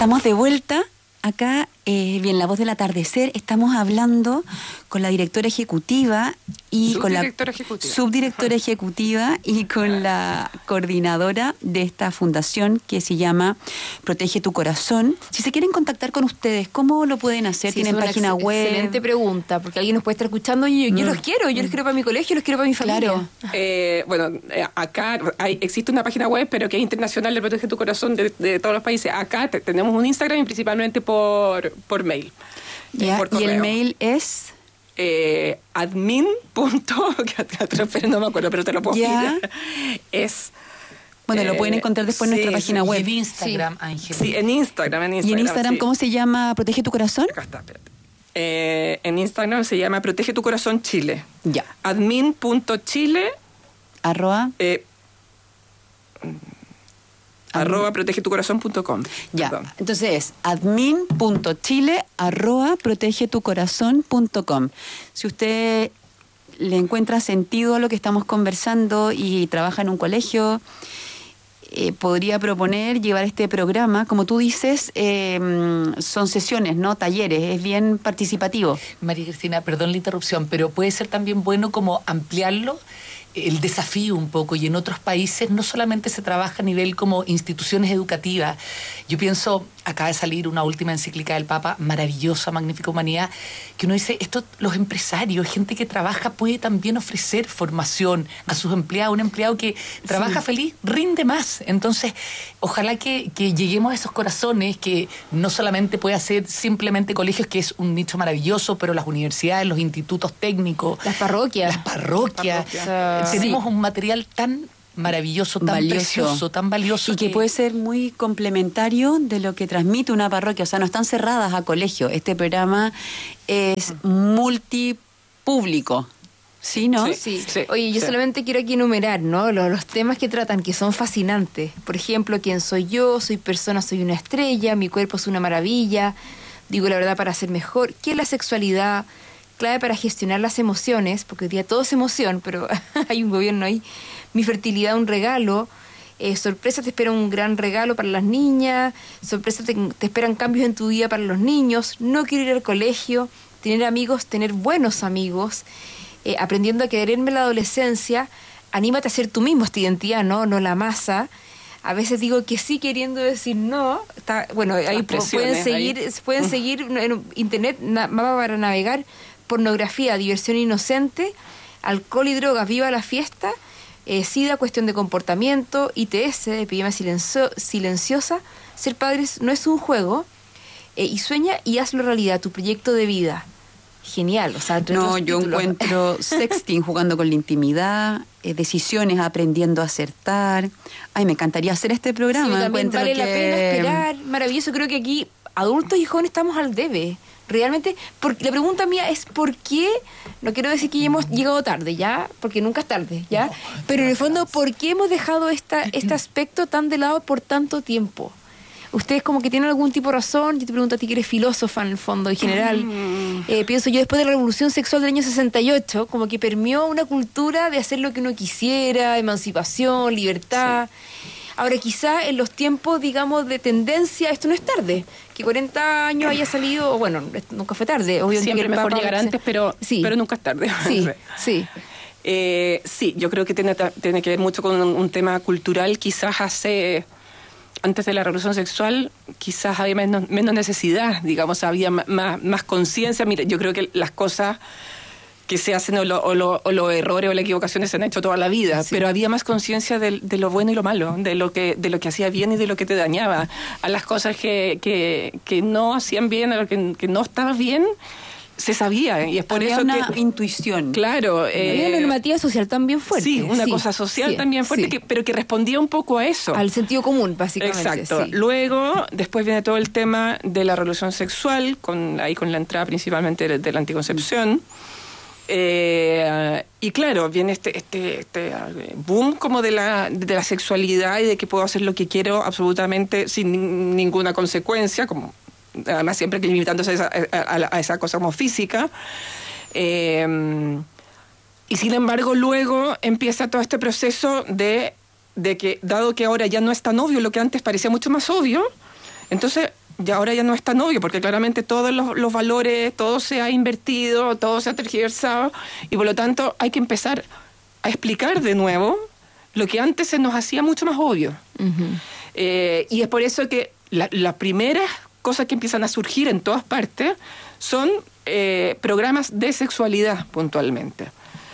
Estamos de vuelta acá, bien, La Voz del Atardecer. Estamos hablando con la directora ejecutiva y con la subdirectora ejecutiva y con la coordinadora de esta fundación que se llama Protege tu Corazón. Si se quieren contactar con ustedes, ¿cómo lo pueden hacer? Sí, ¿Tienen página web? Excelente pregunta, porque alguien nos puede estar escuchando y yo los quiero para mi colegio, los quiero para mi familia. Claro. Acá existe una página web, pero que es internacional de Protege tu Corazón de todos los países. Acá tenemos un Instagram y principalmente por mail. Por correo. ¿Y el mail es? Admin. No me acuerdo, pero te lo puedo decir. Es... Bueno, lo pueden encontrar después en nuestra página web. En Instagram, Ángel. Sí, en Instagram. ¿Y en Instagram cómo se llama? ¿Protege tu Corazón? Acá está, espérate. En Instagram se llama Protege tu Corazón Chile. Ya. Admin.chile @ protegetucorazón.com. Ya, perdón. entonces es admin.chile @ protegetucorazón.com. Si usted le encuentra sentido a lo que estamos conversando y trabaja en un colegio, podría proponer llevar este programa, como tú dices, son sesiones, ¿no? Talleres, es bien participativo. María Cristina, perdón la interrupción, pero puede ser también bueno como ampliarlo, el desafío un poco, y en otros países no solamente se trabaja a nivel como instituciones educativas. Yo pienso, acaba de salir una última encíclica del Papa, maravillosa, magnífica humanidad, que uno dice, esto, los empresarios, gente que trabaja puede también ofrecer formación a sus empleados. Un empleado que trabaja feliz rinde más. Entonces, ojalá que lleguemos a esos corazones, que no solamente puede hacer simplemente colegios, que es un nicho maravilloso, pero las universidades, los institutos técnicos, las parroquias. Tenemos un material tan maravilloso, tan precioso, tan valioso. Y que puede ser muy complementario de lo que transmite una parroquia. O sea, no están cerradas a colegio. Este programa es multipúblico. ¿Sí, no? Sí. Oye, yo solamente quiero aquí enumerar, ¿no? Los temas que tratan, que son fascinantes. Por ejemplo, ¿quién soy yo? Soy persona, soy una estrella, mi cuerpo es una maravilla, digo la verdad para ser mejor. ¿Qué es la sexualidad? Clave para gestionar las emociones, porque hoy día todo es emoción, pero hay un gobierno ahí. Mi fertilidad, un regalo. Sorpresa, te espera un gran regalo para las niñas. Sorpresa, te esperan cambios en tu vida para los niños. No quiero ir al colegio. Tener amigos, tener buenos amigos. Aprendiendo a quererme en la adolescencia. Anímate a ser tú mismo, esta identidad, no la masa. A veces digo que sí queriendo decir no. Ahí pueden seguir en internet, mapa para navegar. Pornografía, diversión inocente, alcohol y drogas, viva la fiesta, SIDA, cuestión de comportamiento, ITS, epidemia silenciosa. Ser padres no es un juego, y sueña y hazlo realidad, tu proyecto de vida. Genial, o sea, yo encuentro sexting, jugando con la intimidad, decisiones, aprendiendo a acertar. Ay, me encantaría hacer este programa. Sí, también vale la pena esperar, maravilloso. Creo que aquí adultos y jóvenes estamos al debe. Realmente, la pregunta mía es ¿por qué? No quiero decir que hemos llegado tarde, ¿ya? Porque nunca es tarde, ¿ya? No, pero en el fondo, ¿por qué hemos dejado este aspecto tan de lado por tanto tiempo? Ustedes como que tienen algún tipo de razón. Yo te pregunto a ti que eres filósofa en el fondo en general. Pienso yo, después de la revolución sexual del año 68, como que permeó una cultura de hacer lo que uno quisiera, emancipación, libertad. Sí. Ahora, quizá en los tiempos, digamos, de tendencia, esto no es tarde. Que 40 años haya salido, bueno, nunca fue tarde. Obviamente siempre mejor llegar antes, pero nunca es tarde. Sí. Sí, yo creo que tiene que ver mucho con un tema cultural. Quizás antes de la revolución sexual, quizás había menos necesidad, digamos, había más conciencia. Mira, yo creo que las cosas que se hacen o los errores o las equivocaciones se han hecho toda la vida, pero había más conciencia de lo bueno y lo malo, de lo que hacía bien y de lo que te dañaba, a las cosas que no hacían bien, a lo que no estaba bien, se sabía, y es por había eso una intuición. Claro. Había una normativa social también fuerte. Sí, una cosa social también fuerte, pero que respondía un poco a eso. Al sentido común, básicamente. Exacto. Sí. Luego, después viene todo el tema de la revolución sexual, con la entrada principalmente de la anticoncepción. Y claro, viene este boom como de la sexualidad y de que puedo hacer lo que quiero absolutamente sin ninguna consecuencia, como además siempre limitándose a esa cosa como física. Y sin embargo luego empieza todo este proceso de que, dado que ahora ya no es tan obvio lo que antes parecía mucho más obvio, entonces ya ahora ya no es tan obvio, porque claramente todos los valores, todo se ha invertido, todo se ha tergiversado, y por lo tanto hay que empezar a explicar de nuevo lo que antes se nos hacía mucho más obvio. Ujú. Y es por eso que las primeras cosas que empiezan a surgir en todas partes son programas de sexualidad puntualmente.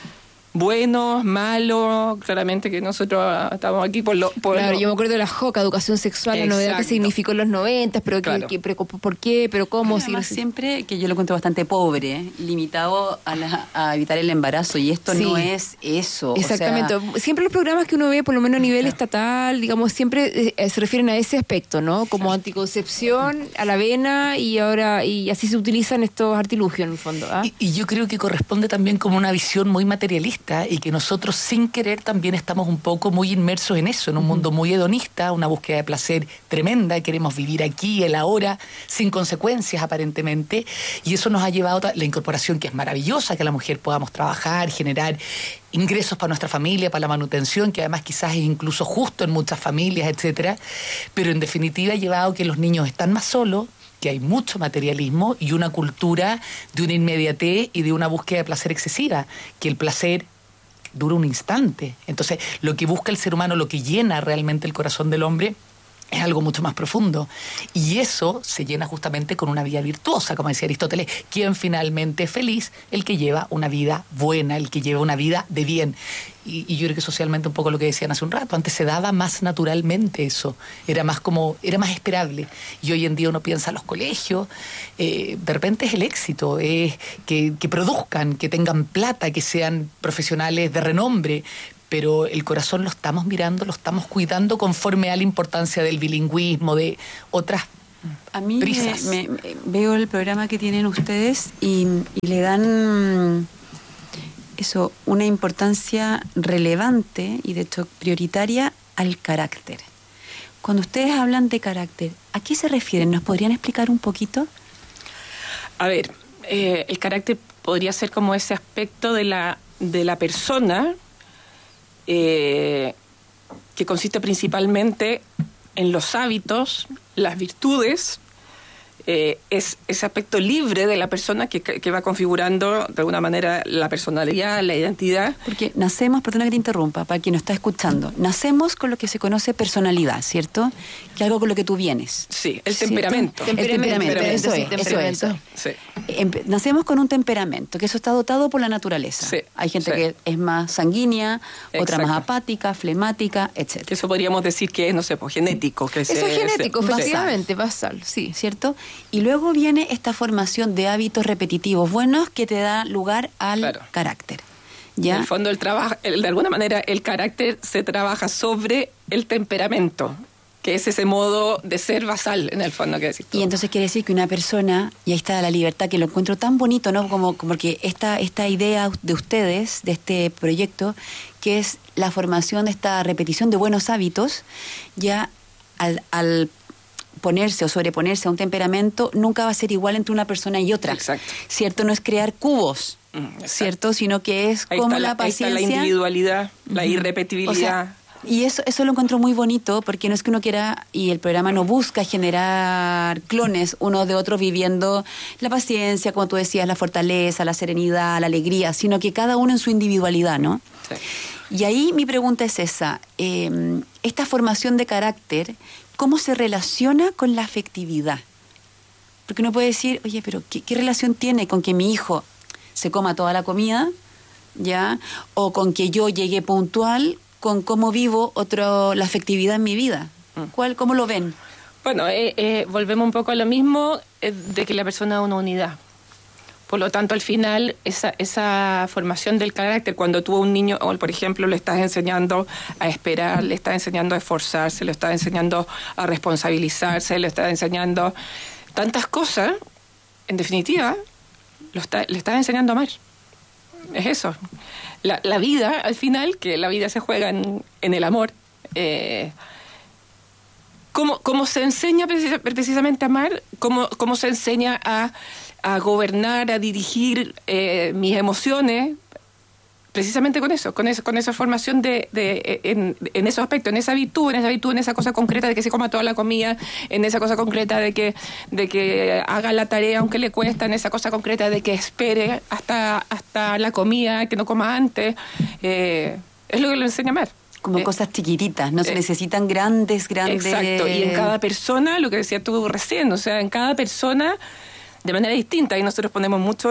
Buenos, malos, claramente que nosotros estamos aquí por Claro, yo me acuerdo de la JOCA, educación sexual, la novedad que Exacto. significó en los 90, pero Claro. pero ¿por qué? ¿Pero cómo? Además, siempre que yo lo encuentro bastante pobre, limitado a evitar el embarazo, y esto Sí. no es eso. Exactamente. O sea, Siempre los programas que uno ve, por lo menos a nivel estatal, digamos, siempre se refieren a ese aspecto, ¿no? Como anticoncepción, a la vena, y así se utilizan estos artilugios en el fondo. ¿Ah? Y yo creo que corresponde también como una visión muy materialista, y que nosotros sin querer también estamos un poco muy inmersos en eso, en un mundo muy hedonista, una búsqueda de placer tremenda, queremos vivir aquí, el ahora, sin consecuencias aparentemente, y eso nos ha llevado a la incorporación, que es maravillosa, que la mujer podamos trabajar, generar ingresos para nuestra familia, para la manutención, que además quizás es incluso justo en muchas familias, etcétera, pero en definitiva ha llevado a que los niños están más solos, que hay mucho materialismo y una cultura de una inmediatez y de una búsqueda de placer excesiva, que el placer dura un instante. Entonces, lo que busca el ser humano, lo que llena realmente el corazón del hombre, es algo mucho más profundo. Y eso se llena justamente con una vida virtuosa, como decía Aristóteles. ¿Quién finalmente es feliz? El que lleva una vida buena, el que lleva una vida de bien. Y yo creo que socialmente un poco lo que decían hace un rato, antes se daba más naturalmente eso, era más esperable. Y hoy en día uno piensa en los colegios, de repente es el éxito, es que produzcan, que tengan plata, que sean profesionales de renombre, pero el corazón lo estamos mirando, lo estamos cuidando conforme a la importancia del bilingüismo, de otras a mí prisas. veo el programa que tienen ustedes y le dan eso, una importancia relevante y de hecho prioritaria al carácter. Cuando ustedes hablan de carácter, ¿a qué se refieren? ¿Nos podrían explicar un poquito? A ver, el carácter podría ser como ese aspecto de la persona que consiste principalmente en los hábitos, las virtudes, es ese aspecto libre de la persona que va configurando de alguna manera la personalidad, la identidad. Porque nacemos, perdona que te interrumpa, para quien nos está escuchando, nacemos con lo que se conoce personalidad, ¿cierto? Que algo con lo que tú vienes. Sí, el ¿cierto? temperamento. El temperamento, eso sí, es, temperamento. eso Sí. es. Nacemos con un temperamento, que eso está dotado por la naturaleza. Sí, Hay gente sí. que es más sanguínea, otra más Exacto. apática, flemática, etc. Que eso podríamos decir que es, no sé, pues, genético. Que Eso es genético, basal. efectivamente, basal, sí. ¿Cierto? Y luego viene esta formación de hábitos repetitivos buenos que te da lugar al Claro. carácter. En ¿Ya? el fondo, de alguna manera, el carácter se trabaja sobre el temperamento, que es ese modo de ser basal, en el fondo, que decís tú. Y entonces quiere decir que una persona, y ahí está la libertad, que lo encuentro tan bonito, ¿no? Como que esta idea de ustedes, de este proyecto, que es la formación de esta repetición de buenos hábitos, ya al ponerse o sobreponerse a un temperamento, nunca va a ser igual entre una persona y otra. Exacto. ¿Cierto? No es crear cubos, Exacto. ¿cierto? Sino que es Ahí como está la ahí paciencia. está la individualidad, la O irrepetibilidad. sea, y eso lo encuentro muy bonito, porque no es que uno quiera, y el programa no busca generar clones uno de otro viviendo la paciencia, como tú decías, la fortaleza, la serenidad, la alegría, sino que cada uno en su individualidad, ¿no? Sí. Y ahí mi pregunta es esa, esta formación de carácter, ¿cómo se relaciona con la afectividad? Porque uno puede decir, oye, pero ¿qué relación tiene con que mi hijo se coma toda la comida, ya? O con que yo llegue puntual, con cómo vivo la afectividad en mi vida. ¿Cómo lo ven? Bueno, volvemos un poco a lo mismo, de que la persona es una unidad. Por lo tanto, al final, esa formación del carácter, cuando tú a un niño, o por ejemplo, le estás enseñando a esperar, le estás enseñando a esforzarse, le estás enseñando a responsabilizarse, le estás enseñando tantas cosas, en definitiva, le estás enseñando a amar. Es eso. La vida, al final, que la vida se juega en el amor. ¿Cómo se enseña precisamente a amar? ¿Cómo se enseña a gobernar, a dirigir mis emociones? precisamente con eso, con esa formación en esos aspectos, en esa virtud, en esa cosa concreta de que se coma toda la comida, en esa cosa concreta de que haga la tarea aunque le cuesta, en esa cosa concreta de que espere hasta la comida, que no coma antes. Es lo que le enseña Mar. Como cosas chiquititas, no se necesitan grandes... Exacto, y en cada persona, lo que decías tú recién, o sea, en cada persona de manera distinta, y nosotros ponemos mucho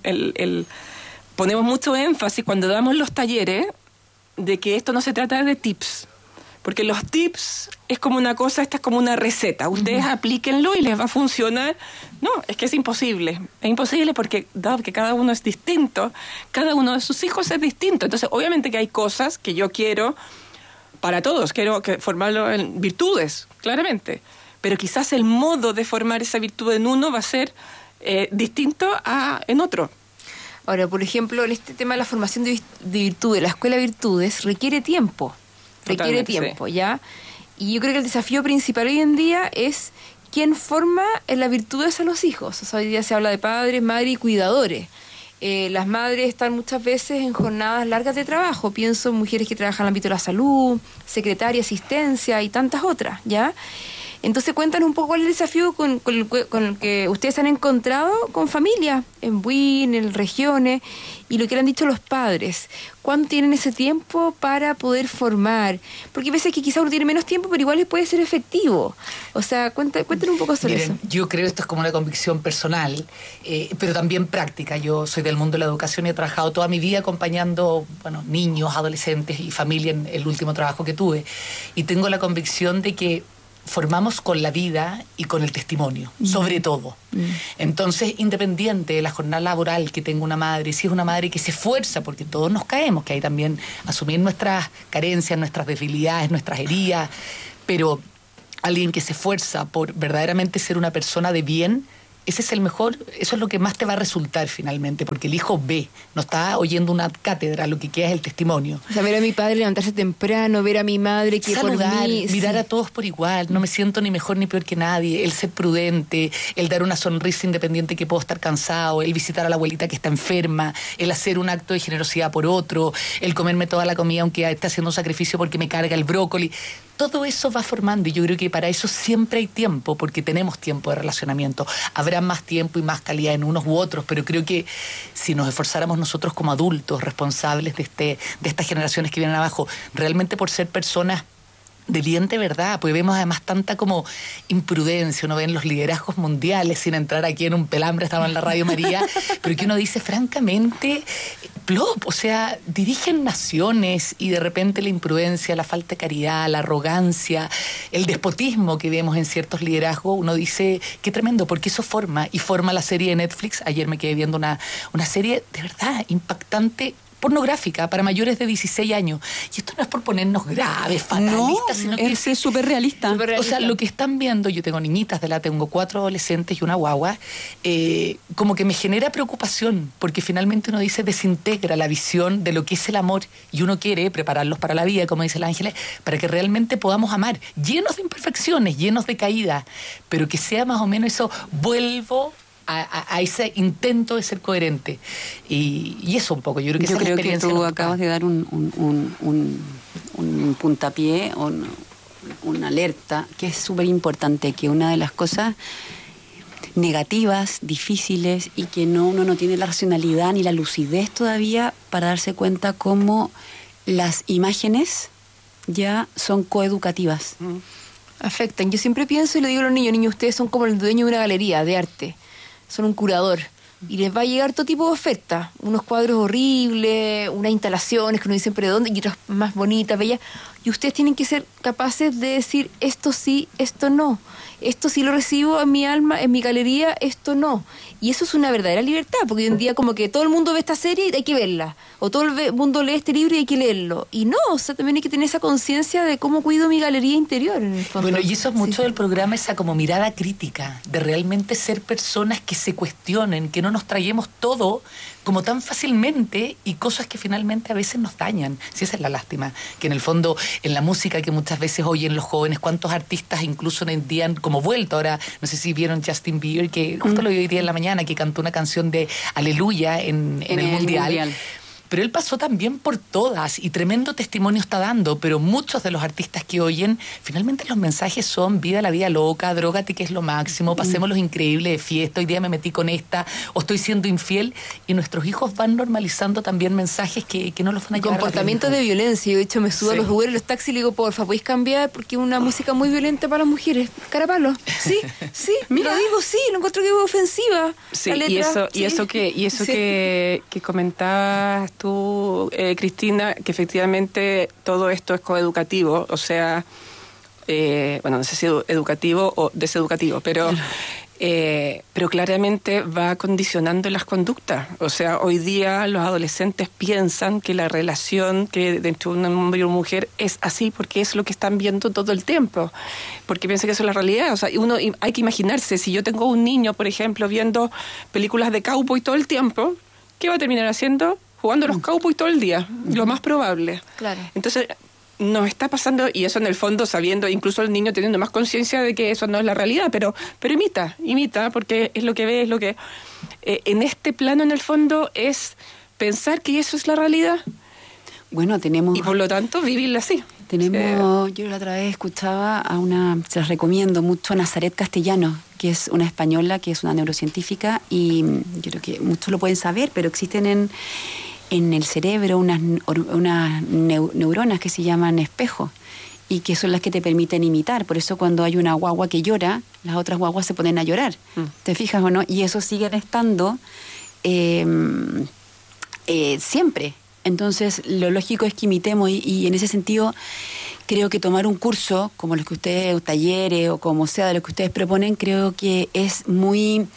ponemos mucho énfasis cuando damos los talleres de que esto no se trata de tips, porque los tips es como una cosa, esta es como una receta, ustedes aplíquenlo y les va a funcionar. No, es que es imposible porque dado que cada uno es distinto, cada uno de sus hijos es distinto, entonces obviamente que hay cosas que yo quiero para todos, quiero formarlo en virtudes, claramente, pero quizás el modo de formar esa virtud en uno va a ser distinto en otro. Ahora, por ejemplo, en este tema de la formación de virtudes, la escuela de virtudes requiere tiempo. Sí. ¿Ya? Y yo creo que el desafío principal hoy en día es quién forma en las virtudes a los hijos. O sea, hoy día se habla de padres, madres y cuidadores. Las madres están muchas veces en jornadas largas de trabajo. Pienso en mujeres que trabajan en el ámbito de la salud, secretaria, asistencia y tantas otras, ¿ya? Entonces, cuéntanos un poco cuál es el desafío con el que ustedes han encontrado con familias en Buin, en regiones, y lo que le han dicho los padres. ¿Cuándo tienen ese tiempo para poder formar? Porque hay veces que quizás uno tiene menos tiempo, pero igual puede ser efectivo. O sea, cuéntanos un poco sobre eso. Yo creo esto es como una convicción personal, pero también práctica. Yo soy del mundo de la educación y he trabajado toda mi vida acompañando niños, adolescentes y familia en el último trabajo que tuve. Y tengo la convicción de que formamos con la vida y con el testimonio, sobre todo. Entonces, independiente de la jornada laboral que tenga una madre, si es una madre que se esfuerza, porque todos nos caemos, que hay también asumir nuestras carencias, nuestras debilidades, nuestras heridas, pero alguien que se esfuerza por verdaderamente ser una persona de bien, ese es el mejor, eso es lo que más te va a resultar finalmente, porque el hijo ve, no está oyendo una cátedra, lo que queda es el testimonio. O sea, ver a mi padre levantarse temprano, ver a mi madre que saludar, por mí... mirar a todos por igual, no me siento ni mejor ni peor que nadie, el ser prudente, el dar una sonrisa independiente que puedo estar cansado, el visitar a la abuelita que está enferma, el hacer un acto de generosidad por otro, el comerme toda la comida aunque esté haciendo un sacrificio porque me carga el brócoli. Todo eso va formando y yo creo que para eso siempre hay tiempo, porque tenemos tiempo de relacionamiento. Habrá más tiempo y más calidad en unos u otros, pero creo que si nos esforzáramos nosotros como adultos responsables de estas generaciones que vienen abajo, realmente por ser personas de bien de verdad, porque vemos además tanta como imprudencia, uno ve en los liderazgos mundiales, sin entrar aquí en un pelambre, estaba en la Radio María, pero que uno dice francamente, plop, o sea, dirigen naciones y de repente la imprudencia, la falta de caridad, la arrogancia, el despotismo que vemos en ciertos liderazgos, uno dice, qué tremendo, porque eso forma, y forma la serie de Netflix. Ayer me quedé viendo una serie de verdad impactante, pornográfica para mayores de 16 años. Y esto no es por ponernos graves, fatalistas, sino que es súper realista. O sea, lo que están viendo, yo tengo niñitas tengo 4 adolescentes y una guagua, como que me genera preocupación, porque finalmente uno dice, desintegra la visión de lo que es el amor, y uno quiere prepararlos para la vida, como dice el Ángeles, para que realmente podamos amar, llenos de imperfecciones, llenos de caídas, pero que sea más o menos eso, vuelvo a ese intento de ser coherente. Y eso un poco, yo creo que yo esa creo es la experiencia que tú que acabas de dar un puntapié, una alerta, que es súper importante, que una de las cosas negativas, difíciles, y que uno no tiene la racionalidad ni la lucidez todavía para darse cuenta cómo las imágenes ya son coeducativas. Afectan. Yo siempre pienso y le digo a los niños, ustedes son como el dueño de una galería de arte, son un curador, y les va a llegar todo tipo de ofertas, unos cuadros horribles, unas instalaciones que uno dice siempre de dónde, y otras más bonitas, bellas, y ustedes tienen que ser capaces de decir, esto sí, esto no, esto sí lo recibo en mi alma, en mi galería, esto no. Y eso es una verdadera libertad, porque hoy en día como que todo el mundo ve esta serie y hay que verla, o todo el mundo lee este libro y hay que leerlo. Y no, o sea, también hay que tener esa conciencia de cómo cuido mi galería interior, en el fondo. Bueno, y eso es mucho del programa, esa como mirada crítica, de realmente ser personas que se cuestionen, que no nos traguemos todo como tan fácilmente, y cosas que finalmente a veces nos dañan. Sí, esa es la lástima, que en el fondo en la música que muchas veces oyen los jóvenes, cuántos artistas incluso en día han como vuelto. Ahora, no sé si vieron Justin Bieber, que justo lo vi hoy día en la mañana, que cantó una canción de Aleluya en el Mundial. pero él pasó también por todas y tremendo testimonio está dando, pero muchos de los artistas que oyen, finalmente los mensajes son viva la vida loca, drógate que es lo máximo, pasemos los increíbles de fiesta, hoy día me metí con esta, o estoy siendo infiel, y nuestros hijos van normalizando también mensajes que no los van a llevar. Comportamientos de violencia. Yo, de hecho, me subo a los Uber, los taxis y le digo, porfa, ¿podéis cambiar? Porque es una música muy violenta para las mujeres. Carapalo. Sí, mira, lo digo, sí, lo encuentro que es ofensiva. Sí, la letra, y eso que comentabas tú, Cristina, que efectivamente todo esto es coeducativo, o sea, bueno, no sé si educativo o deseducativo, pero claramente va condicionando las conductas. O sea, hoy día los adolescentes piensan que la relación que entre un hombre y una mujer es así porque es lo que están viendo todo el tiempo, porque piensan que eso es la realidad. O sea, hay que imaginarse, si yo tengo un niño, por ejemplo, viendo películas de cowboy todo el tiempo, ¿qué va a terminar haciendo? Jugando a los cowboy todo el día, lo más probable. Claro. Entonces, nos está pasando, y eso en el fondo sabiendo, incluso el niño teniendo más conciencia de que eso no es la realidad, pero imita, porque es lo que ve, es lo que... en este plano, en el fondo, es pensar que eso es la realidad. Bueno, tenemos... Y por lo tanto, vivirla así. Tenemos, yo la otra vez escuchaba se las recomiendo mucho, a Nazaret Castellano, que es una española, que es una neurocientífica, y yo creo que muchos lo pueden saber, pero existen en el cerebro unas neuronas que se llaman espejo y que son las que te permiten imitar. Por eso cuando hay una guagua que llora, las otras guaguas se ponen a llorar. ¿Te fijas o no? Y eso sigue estando siempre. Entonces, lo lógico es que imitemos y en ese sentido creo que tomar un curso como los que ustedes, talleres o como sea de los que ustedes proponen, creo que es muy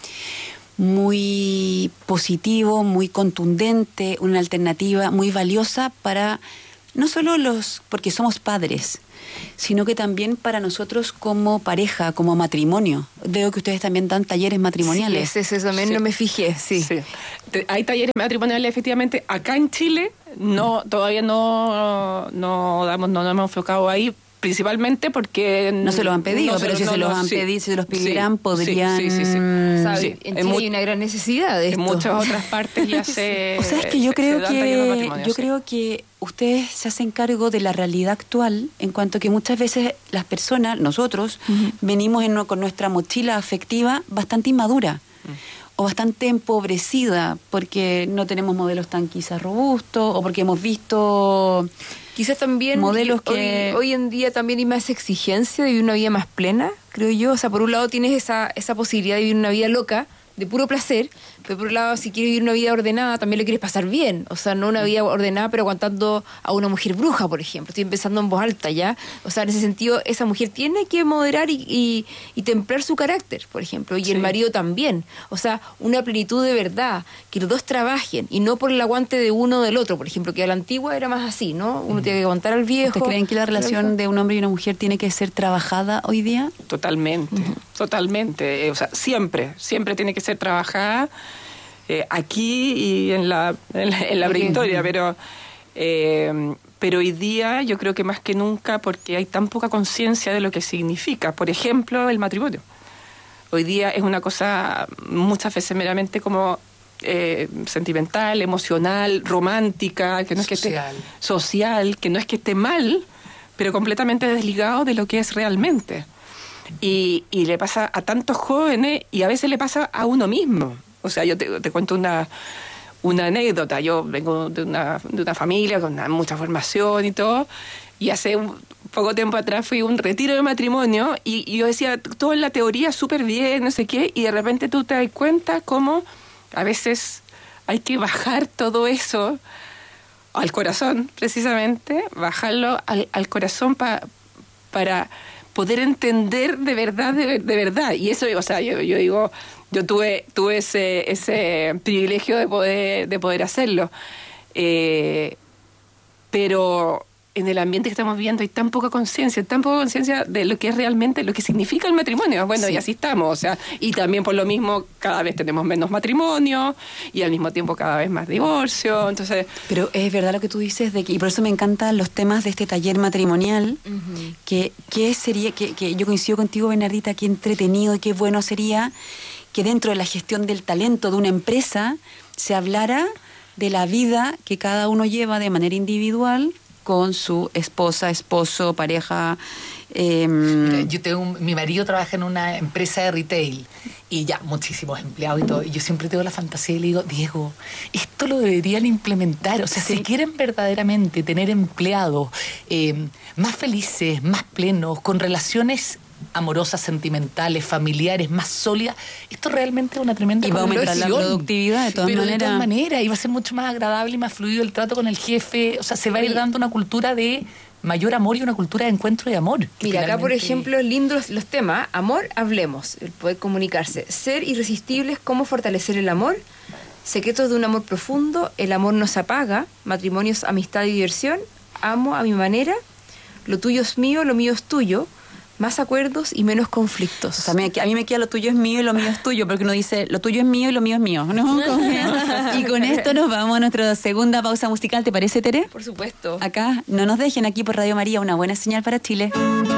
positivo, muy contundente, una alternativa muy valiosa para no solo porque somos padres, sino que también para nosotros como pareja, como matrimonio. Veo que ustedes también dan talleres matrimoniales. Sí, eso también no me fijé, sí. Hay talleres matrimoniales, efectivamente. Acá en Chile todavía no hemos enfocado ahí, principalmente porque... No se los han pedido, pero si se los pidieran, podrían... Sí. En Chile hay una gran necesidad de esto. En muchas otras partes ya se... O sea, es que yo creo que ustedes se hacen cargo de la realidad actual, en cuanto que muchas veces las personas, nosotros, venimos con nuestra mochila afectiva bastante inmadura. O bastante empobrecida, porque no tenemos modelos tan quizás robustos, o porque hemos visto... Quizás también modelos que... hoy en día también hay más exigencia de vivir una vida más plena, creo yo. O sea, por un lado tienes esa posibilidad de vivir una vida loca, de puro placer, pero por otro lado, si quieres vivir una vida ordenada, también lo quieres pasar bien. O sea, no una vida ordenada, pero aguantando a una mujer bruja, por ejemplo. Estoy pensando en voz alta, ¿ya? O sea, en ese sentido, esa mujer tiene que moderar y templar su carácter, por ejemplo. Y el marido también. O sea, una plenitud de verdad, que los dos trabajen, y no por el aguante de uno o del otro. Por ejemplo, que a la antigua era más así, ¿no? Uno tiene que aguantar al viejo. ¿Ustedes creen que la relación de un hombre y una mujer tiene que ser trabajada hoy día? Totalmente. O sea, siempre tiene que ser trabajada aquí y en la prehistoria, pero hoy día yo creo que más que nunca, porque hay tan poca conciencia de lo que significa, por ejemplo, el matrimonio. Hoy día es una cosa muchas veces meramente como sentimental, emocional, romántica, que no es que esté social, que no es que esté mal, pero completamente desligado de lo que es realmente. Y le pasa a tantos jóvenes y a veces le pasa a uno mismo. O sea, yo te cuento una anécdota. Yo vengo de una familia con mucha formación y todo, y hace poco tiempo atrás fui a un retiro de matrimonio y yo decía, todo en la teoría súper bien, no sé qué, y de repente tú te das cuenta cómo a veces hay que bajar todo eso al corazón, precisamente, bajarlo al corazón para poder entender de verdad. Y eso, o sea, yo digo, yo tuve ese privilegio de poder hacerlo. Pero en el ambiente que estamos viviendo hay tan poca conciencia de lo que es realmente, lo que significa el matrimonio. Bueno, sí. Y así estamos, o sea, y también por lo mismo cada vez tenemos menos matrimonio y al mismo tiempo cada vez más divorcio, entonces... Pero es verdad lo que tú dices, y por eso me encantan los temas de este taller matrimonial, que sería, que yo coincido contigo, Bernardita, qué entretenido y qué bueno sería que dentro de la gestión del talento de una empresa se hablara de la vida que cada uno lleva de manera individual con su esposa, esposo, pareja. Mira, mi marido trabaja en una empresa de retail y ya muchísimos empleados y todo, y yo siempre tengo la fantasía y le digo, Diego, esto lo deberían implementar, o sea, si quieren verdaderamente tener empleados más felices, más plenos, con relaciones amorosas, sentimentales, familiares, más sólidas, esto realmente es una tremenda y va a aumentar la conversión. productividad de todas maneras. De todas maneras, y va a ser mucho más agradable y más fluido el trato con el jefe, o sea, se va a ir dando una cultura de mayor amor y una cultura de encuentro y amor. Mira, finalmente... acá por ejemplo, lindos los temas: amor, hablemos, el poder comunicarse, ser irresistibles, cómo fortalecer el amor, secretos de un amor profundo, el amor no se apaga, matrimonios, amistad y diversión, amo a mi manera, lo tuyo es mío, lo mío es tuyo, más acuerdos y menos conflictos. O sea, a mí me queda lo tuyo es mío y lo mío es tuyo, porque uno dice lo tuyo es mío y lo mío es mío, ¿no? Y con esto nos vamos a nuestra segunda pausa musical, ¿te parece, Tere? Por supuesto. Acá, no nos dejen, aquí por Radio María, una buena señal para Chile.